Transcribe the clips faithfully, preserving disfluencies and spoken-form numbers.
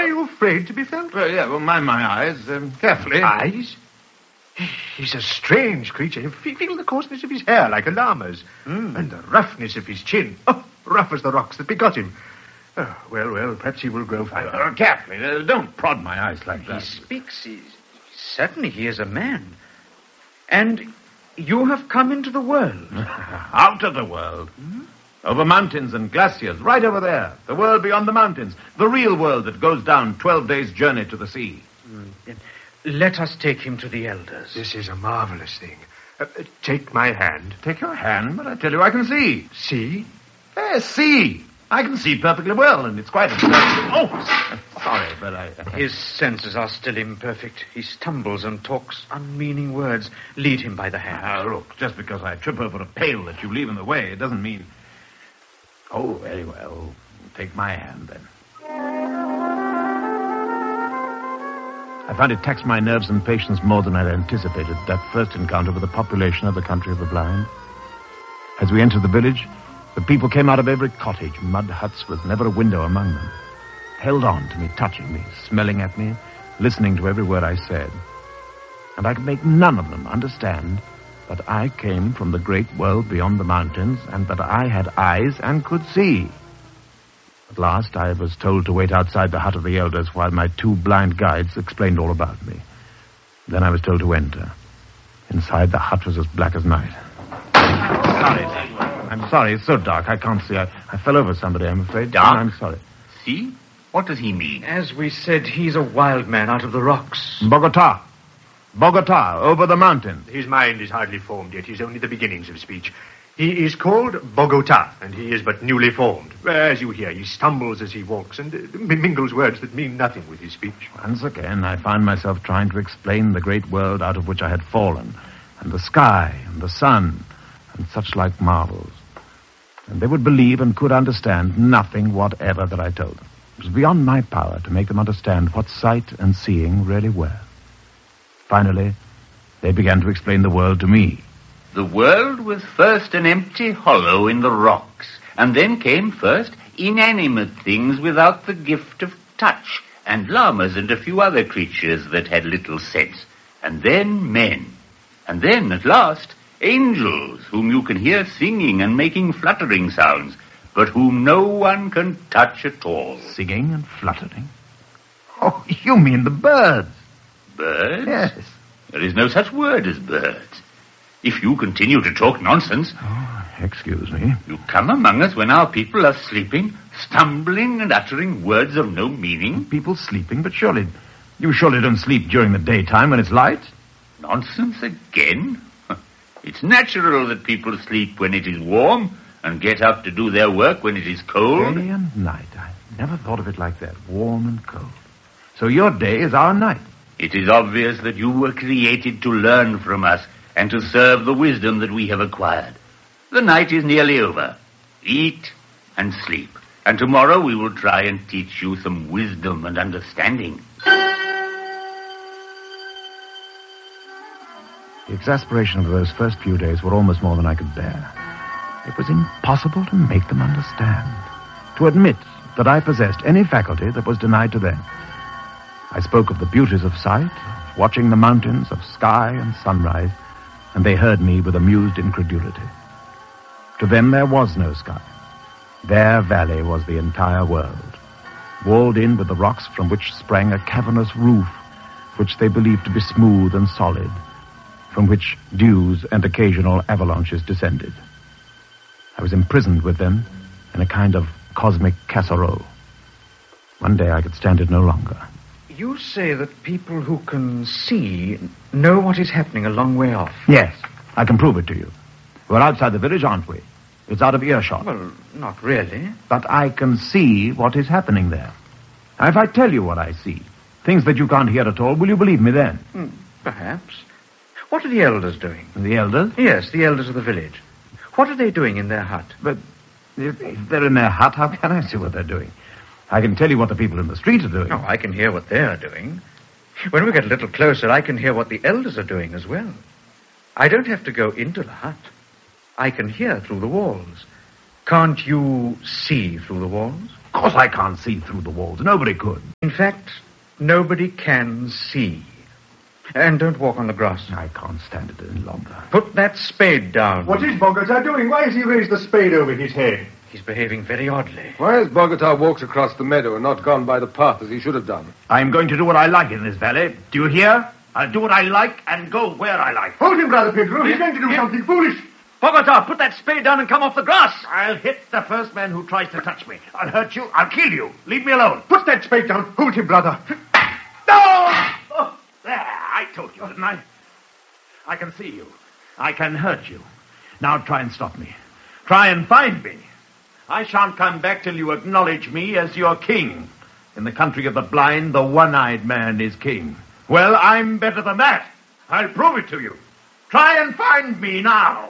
you afraid to be felt? Well, yeah, well, mind my eyes, um, carefully. Eyes? He's a strange creature. Feel the coarseness of his hair like a llama's. Mm. And the roughness of his chin. Oh, rough as the rocks that begot him. Oh, well, well, perhaps he will grow finer. Uh, carefully. Uh, don't prod my eyes like that. He speaks. He, certainly he is a man. And you have come into the world. Out of the world. Hmm? Over mountains and glaciers, right over there. The world beyond the mountains. The real world that goes down twelve days' journey to the sea. Mm. Let us take him to the elders. This is a marvelous thing. Uh, take my hand. Take your hand? But I tell you, I can see. See? Yes, see. I can see perfectly well, and it's quite a... Oh, sorry, but I... His senses are still imperfect. He stumbles and talks unmeaning words. Lead him by the hand. Now, look, just because I trip over a pail that you leave in the way, it doesn't mean... Oh, very well. Take my hand, then. I found it taxed my nerves and patience more than I'd anticipated, that first encounter with the population of the country of the blind. As we entered the village, the people came out of every cottage, mud huts with never a window among them, held on to me, touching me, smelling at me, listening to every word I said. And I could make none of them understand that I came from the great world beyond the mountains and that I had eyes and could see. At last, I was told to wait outside the hut of the elders while my two blind guides explained all about me. Then I was told to enter. Inside, the hut was as black as night. Sorry. I'm sorry. It's so dark. I can't see. I, I fell over somebody, I'm afraid. Dark? I'm sorry. See? What does he mean? As we said, he's a wild man out of the rocks. Bogota. Bogota, over the mountains. His mind is hardly formed yet. He's only the beginnings of speech. He is called Bogota, and he is but newly formed. As you hear, he stumbles as he walks and uh, mingles words that mean nothing with his speech. Once again, I find myself trying to explain the great world out of which I had fallen, and the sky, and the sun, and such like marvels. And they would believe and could understand nothing whatever that I told them. It was beyond my power to make them understand what sight and seeing really were. Finally, they began to explain the world to me. The world was first an empty hollow in the rocks, and then came first inanimate things without the gift of touch, and llamas and a few other creatures that had little sense, and then men, and then, at last, angels, whom you can hear singing and making fluttering sounds, but whom no one can touch at all. Singing and fluttering? Oh, you mean the birds? Birds? Yes. There is no such word as birds. If you continue to talk nonsense... Oh, excuse me. You come among us when our people are sleeping, stumbling and uttering words of no meaning. People sleeping, but surely... You surely don't sleep during the daytime when it's light? Nonsense again? It's natural that people sleep when it is warm and get up to do their work when it is cold. Day and night. I never thought of it like that. Warm and cold. So your day is our night. It is obvious that you were created to learn from us and to serve the wisdom that we have acquired. The night is nearly over. Eat and sleep. And tomorrow we will try and teach you some wisdom and understanding. The exasperation of those first few days were almost more than I could bear. It was impossible to make them understand, to admit that I possessed any faculty that was denied to them. I spoke of the beauties of sight, of watching the mountains, of sky and sunrise, and they heard me with amused incredulity. To them there was no sky. Their valley was the entire world, walled in with the rocks from which sprang a cavernous roof, which they believed to be smooth and solid, from which dews and occasional avalanches descended. I was imprisoned with them in a kind of cosmic casserole. One day I could stand it no longer. You say that people who can see know what is happening a long way off. Yes, I can prove it to you. We're outside the village, aren't we? It's out of earshot. Well, not really. But I can see what is happening there. Now, if I tell you what I see, things that you can't hear at all, will you believe me then? Hmm, perhaps. What are the elders doing? The elders? Yes, the elders of the village. What are they doing in their hut? But if, if they're in their hut, how can I see what they're doing? I can tell you what the people in the street are doing. Oh, I can hear what they're doing. When we get a little closer, I can hear what the elders are doing as well. I don't have to go into the hut. I can hear through the walls. Can't you see through the walls? Of course I can't see through the walls. Nobody could. In fact, nobody can see. And don't walk on the grass. I can't stand it any longer. Put that spade down. What is Bogota doing? Why has he raised the spade over his head? He's behaving very oddly. Why has Bogota walked across the meadow and not gone by the path as he should have done? I'm going to do what I like in this valley. Do you hear? I'll do what I like and go where I like. Hold him, Brother Pedro. He's going to do something foolish. Bogota, put that spade down and come off the grass. I'll hit the first man who tries to touch me. I'll hurt you. I'll kill you. Leave me alone. Put that spade down. Hold him, brother. No! Oh, there. I told you, didn't I? I can see you. I can hurt you. Now try and stop me. Try and find me. I shan't come back till you acknowledge me as your king. In the country of the blind, the one-eyed man is king. Well, I'm better than that. I'll prove it to you. Try and find me now.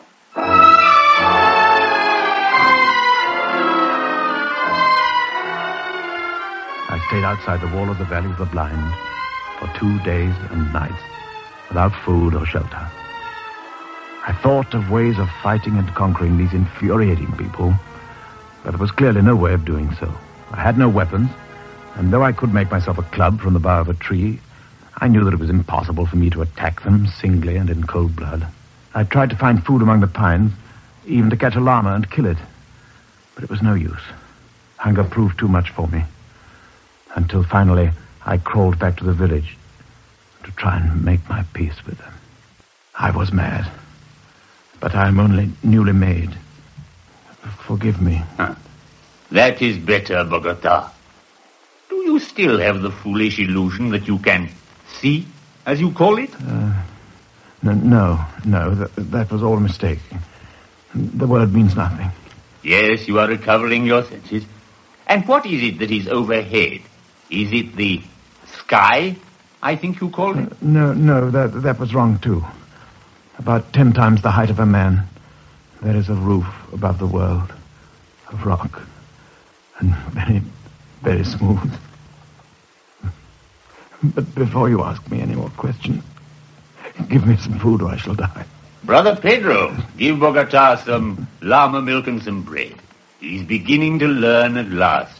I stayed outside the wall of the Valley of the Blind for two days and nights without food or shelter. I thought of ways of fighting and conquering these infuriating people, but there was clearly no way of doing so. I had no weapons, and though I could make myself a club from the bough of a tree, I knew that it was impossible for me to attack them singly and in cold blood. I tried to find food among the pines, even to catch a llama and kill it. But it was no use. Hunger proved too much for me. Until finally, I crawled back to the village to try and make my peace with them. I was mad, but I am only newly made. Forgive me. Huh. That is better, Bogota. Do you still have the foolish illusion that you can see, as you call it? Uh, no, no, no that, that was all a mistake. The word means nothing. Yes, you are recovering your senses. And what is it that is overhead? Is it the sky, I think you called it? Uh, no, no, that, that was wrong, too. About ten times the height of a man, there is a roof above the world of rock. And very, very smooth. But before you ask me any more questions, give me some food or I shall die. Brother Pedro, give Bogota some llama milk and some bread. He's beginning to learn at last.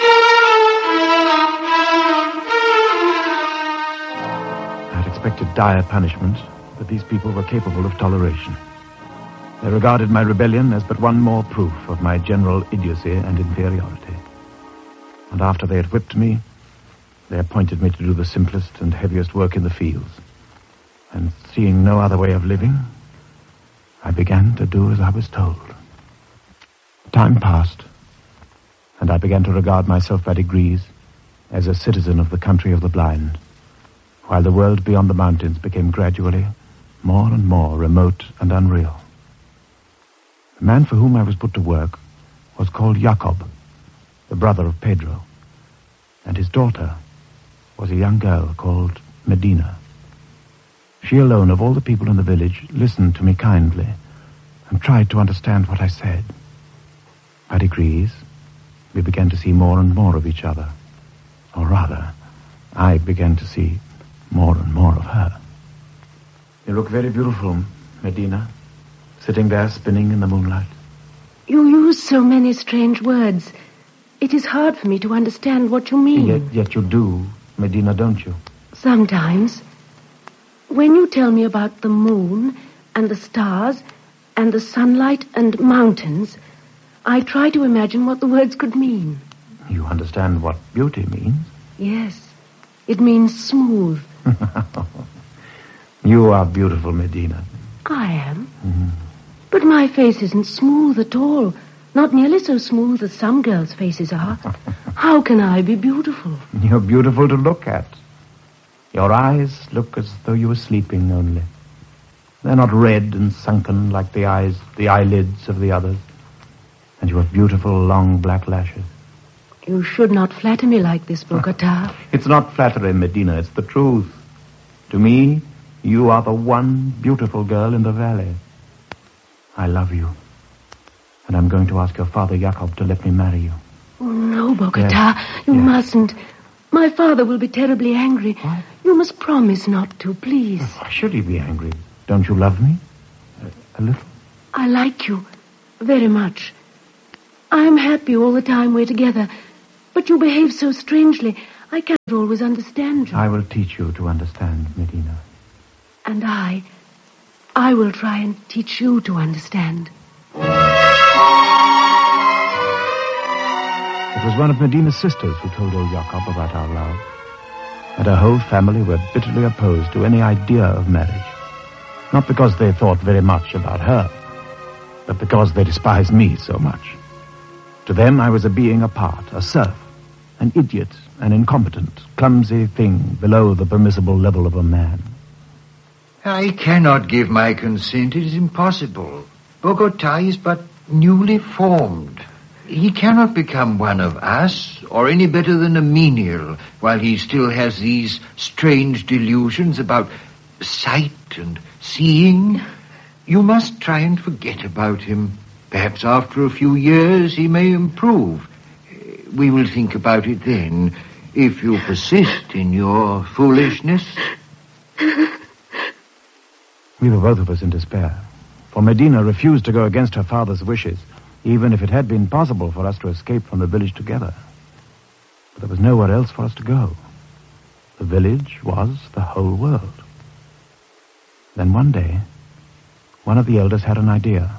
I had expected dire punishment, but these people were capable of toleration. They regarded my rebellion as but one more proof of my general idiocy and inferiority. And after they had whipped me, they appointed me to do the simplest and heaviest work in the fields. And seeing no other way of living, I began to do as I was told. Time passed, and I began to regard myself by degrees as a citizen of the country of the blind, while the world beyond the mountains became gradually more and more remote and unreal. The man for whom I was put to work was called Jacob, the brother of Pedro, and his daughter was a young girl called Medina. She alone, of all the people in the village, listened to me kindly and tried to understand what I said. By degrees, we began to see more and more of each other. Or rather, I began to see more and more of her. You look very beautiful, Medina, sitting there spinning in the moonlight. You use so many strange words. It is hard for me to understand what you mean. Yet, yet you do, Medina, don't you? Sometimes. When you tell me about the moon and the stars and the sunlight and mountains, I try to imagine what the words could mean. You understand what beauty means? Yes. It means smooth. You are beautiful, Medina. I am. Mm-hmm. But my face isn't smooth at all. Not nearly so smooth as some girls' faces are. How can I be beautiful? You're beautiful to look at. Your eyes look as though you were sleeping only. They're not red and sunken like the eyes, the eyelids of the others. And you have beautiful, long black lashes. You should not flatter me like this, Bogota. It's not flattery, Medina. It's the truth. To me, you are the one beautiful girl in the valley. I love you. And I'm going to ask your father, Jacob, to let me marry you. Oh, no, Bogota. Yes. You Yes. mustn't. My father will be terribly angry. What? You must promise not to, please. Why should he be angry? Don't you love me? A, a little? I like you very much. I'm happy all the time we're together. But you behave so strangely. I can't always understand you. I will teach you to understand, Medina. And I... I will try and teach you to understand. It was one of Medina's sisters who told old Jacob about our love. And her whole family were bitterly opposed to any idea of marriage. Not because they thought very much about her, but because they despised me so much. To them, I was a being apart, a serf, an idiot, an incompetent, clumsy thing below the permissible level of a man. I cannot give my consent. It is impossible. Bogota is but newly formed. He cannot become one of us, or any better than a menial, while he still has these strange delusions about sight and seeing. You must try and forget about him. Perhaps after a few years he may improve. We will think about it then, if you persist in your foolishness. We were both of us in despair, for Medina refused to go against her father's wishes, even if it had been possible for us to escape from the village together. But there was nowhere else for us to go. The village was the whole world. Then one day, one of the elders had an idea.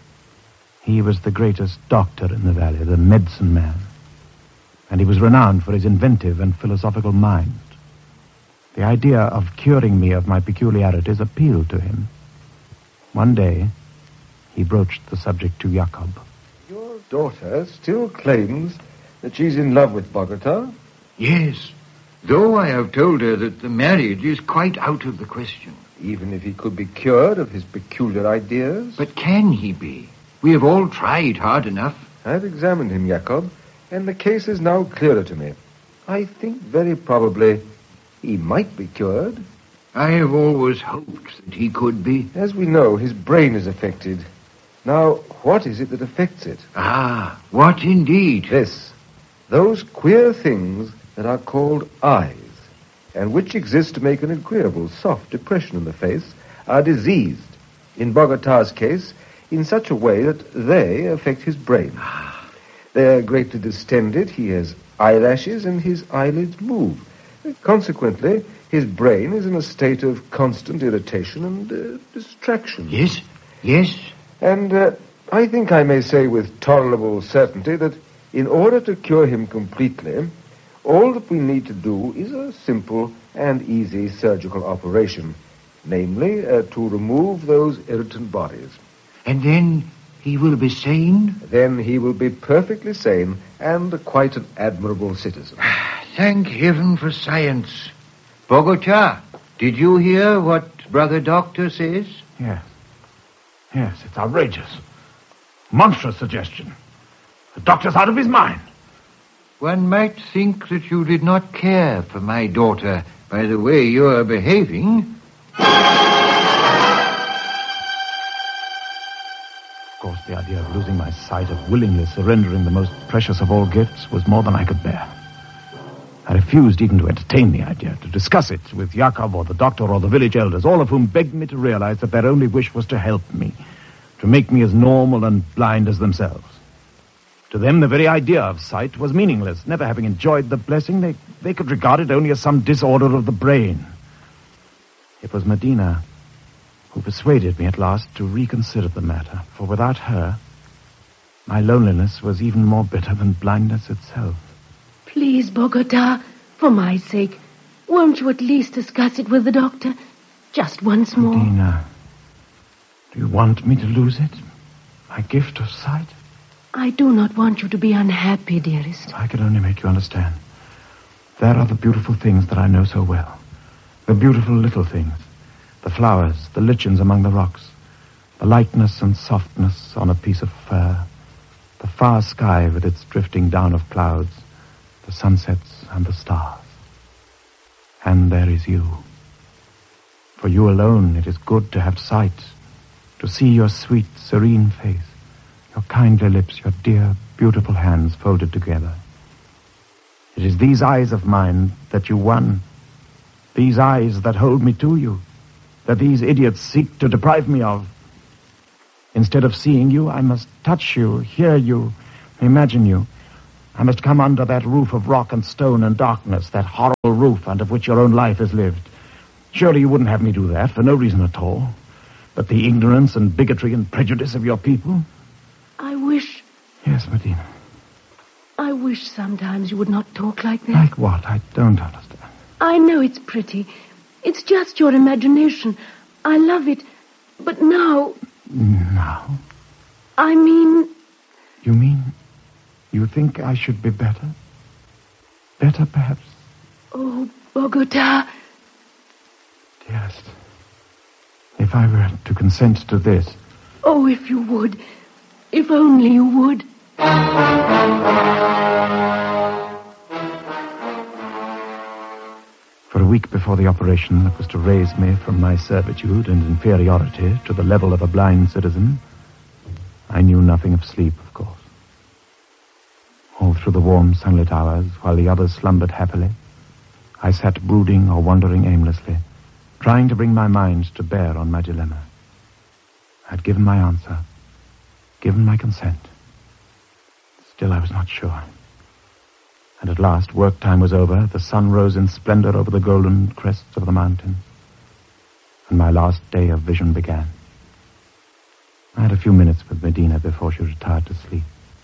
He was the greatest doctor in the valley, the medicine man, and he was renowned for his inventive and philosophical mind. The idea of curing me of my peculiarities appealed to him. One day, he broached the subject to Jacob. Your daughter still claims that she's in love with Bogota? Yes, though I have told her that the marriage is quite out of the question. Even if he could be cured of his peculiar ideas? But can he be? We have all tried hard enough. I've examined him, Jacob, and the case is now clearer to me. I think very probably he might be cured. I have always hoped that he could be. As we know, his brain is affected. Now, what is it that affects it? Ah, what indeed? This. Those queer things that are called eyes, and which exist to make an agreeable, soft depression in the face, are diseased, in Bogota's case, in such a way that they affect his brain. They are greatly distended, he has eyelashes, and his eyelids move. Consequently, his brain is in a state of constant irritation and uh, distraction. Yes, yes. And uh, I think I may say with tolerable certainty that in order to cure him completely, all that we need to do is a simple and easy surgical operation, namely uh, to remove those irritant bodies. And then he will be sane? Then he will be perfectly sane and quite an admirable citizen. Thank heaven for science. Bogota, did you hear what Brother Doctor says? Yes. Yes, it's outrageous. Monstrous suggestion. The doctor's out of his mind. One might think that you did not care for my daughter by the way you are behaving. Of course, the idea of losing my sight, of willingly surrendering the most precious of all gifts, was more than I could bear. I refused even to entertain the idea, to discuss it with Jacob or the doctor or the village elders, all of whom begged me to realize that their only wish was to help me, to make me as normal and blind as themselves. To them, the very idea of sight was meaningless. Never having enjoyed the blessing, they, they could regard it only as some disorder of the brain. It was Medina who persuaded me at last to reconsider the matter, for without her, my loneliness was even more bitter than blindness itself. Please, Bogota, for my sake, won't you at least discuss it with the doctor? Just once more. Medina, do you want me to lose it? My gift of sight? I do not want you to be unhappy, dearest. I can only make you understand. There are the beautiful things that I know so well. The beautiful little things. The flowers, the lichens among the rocks. The lightness and softness on a piece of fur. The far sky with its drifting down of clouds. The sunsets and the stars. And there is you. For you alone it is good to have sight, to see your sweet, serene face, your kindly lips, your dear, beautiful hands folded together. It is these eyes of mine that you won, these eyes that hold me to you, that these idiots seek to deprive me of. Instead of seeing you, I must touch you, hear you, imagine you. I must come under that roof of rock and stone and darkness, that horrible roof under which your own life is lived. Surely you wouldn't have me do that for no reason at all, but the ignorance and bigotry and prejudice of your people? I wish... Yes, Medina. I wish sometimes you would not talk like that. Like what? I don't understand. I know it's pretty. It's just your imagination. I love it. But now... Now? I mean... You mean you think I should be better? Better, perhaps? Oh, Bogota. Dearest, if I were to consent to this... Oh, if you would. If only you would. For a week before the operation that was to raise me from my servitude and inferiority to the level of a blind citizen, I knew nothing of sleep, of course. All through the warm sunlit hours, while the others slumbered happily, I sat brooding or wandering aimlessly, trying to bring my mind to bear on my dilemma. I had given my answer, given my consent. Still, I was not sure. And at last, work time was over. The sun rose in splendor over the golden crests of the mountains. And my last day of vision began. I had a few minutes with Medina before she retired to sleep.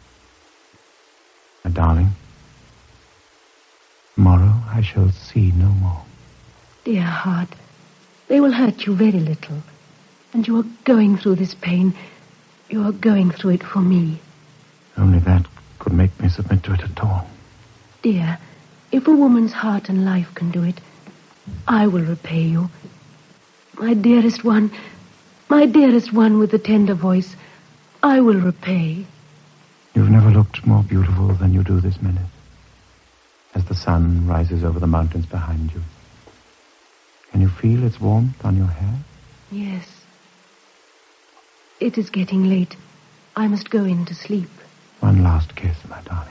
My darling, tomorrow I shall see no more. Dear heart, they will hurt you very little. And you are going through this pain. You are going through it for me. Only that could make me submit to it at all. Dear, if a woman's heart and life can do it, I will repay you. My dearest one, my dearest one with the tender voice, I will repay. You've never looked more beautiful than you do this minute, as the sun rises over the mountains behind you. Can you feel its warmth on your hair? Yes. It is getting late. I must go in to sleep. One last kiss, my darling.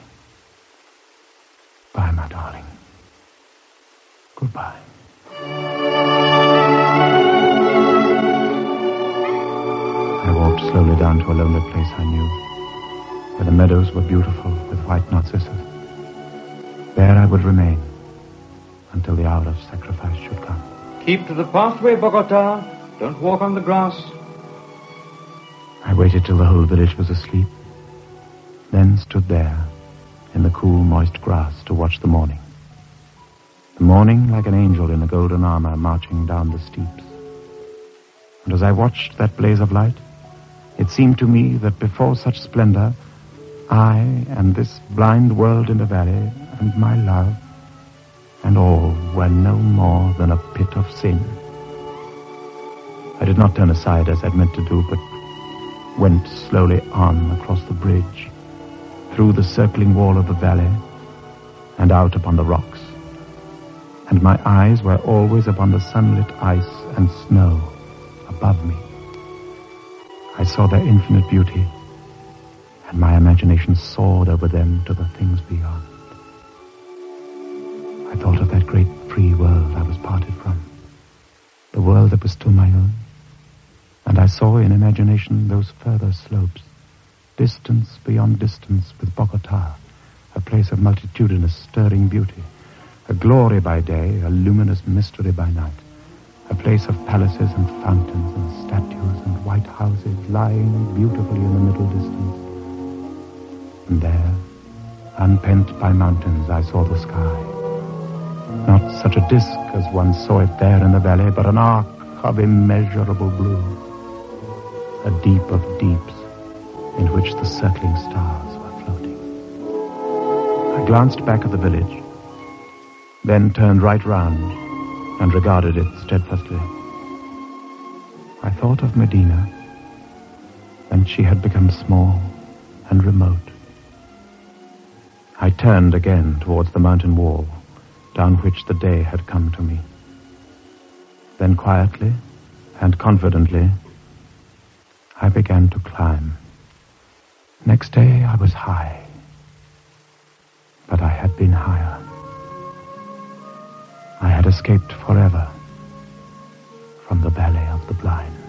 Bye, my darling. Goodbye. I walked slowly down to a lonely place I knew, where the meadows were beautiful with white narcissus. There I would remain until the hour of sacrifice should come. Keep to the pathway, Bogota. Don't walk on the grass. I waited till the whole village was asleep, then stood there in the cool, moist grass to watch the morning. The morning like an angel in a golden armor marching down the steeps. And as I watched that blaze of light, it seemed to me that before such splendor, I and this blind world in the valley and my love and all were no more than a pit of sin. I did not turn aside as I'd meant to do, but went slowly on across the bridge, through the circling wall of the valley, and out upon the rocks. And my eyes were always upon the sunlit ice and snow above me. I saw their infinite beauty, and my imagination soared over them to the things beyond. I thought of that great free world I was parted from, the world that was still my own, and I saw in imagination those further slopes, distance beyond distance with Bogota, a place of multitudinous, stirring beauty, a glory by day, a luminous mystery by night, a place of palaces and fountains and statues and white houses lying beautifully in the middle distance. And there, unpent by mountains, I saw the sky. Not such a disk as one saw it there in the valley, but an arc of immeasurable blue, a deep of deeps in which the circling stars were floating. I glanced back at the village, then turned right round and regarded it steadfastly. I thought of Medina, and she had become small and remote. I turned again towards the mountain wall, down which the day had come to me. Then quietly and confidently, I began to climb. Next day I was high, but I had been higher. I had escaped forever from the Valley of the Blind.